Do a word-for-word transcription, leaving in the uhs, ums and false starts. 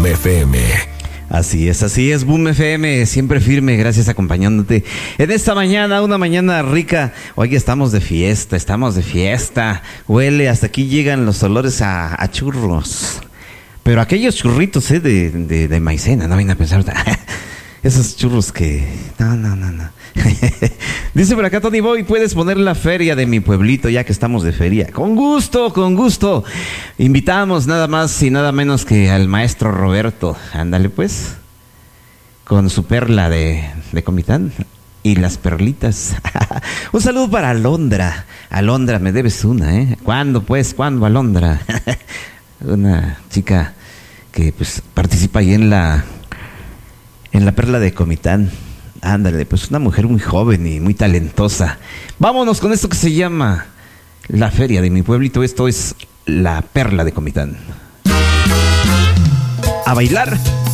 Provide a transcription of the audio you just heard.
Boom F M. Así es, así es, Boom F M, siempre firme, gracias, acompañándote en esta mañana, una mañana rica. Hoy estamos de fiesta, estamos de fiesta. Huele, hasta aquí llegan los olores a, a churros. Pero aquellos churritos, ¿eh? De, de, de maicena, no vayan a pensar. Esos churros que... No, no, no, no. Dice por acá Tony Boy, ¿puedes poner la feria de mi pueblito ya que estamos de feria? Con gusto, con gusto. Invitamos nada más y nada menos que al maestro Roberto. Ándale pues, con su perla de, de Comitán y las perlitas. Un saludo para Alondra. Alondra, me debes una, ¿eh? ¿Cuándo pues? ¿Cuándo, Alondra? Una chica que pues participa ahí en la en la perla de Comitán. Ándale, pues una mujer muy joven y muy talentosa. Vámonos con esto que se llama La Feria de mi Pueblito. Esto es la perla de Comitán. A bailar.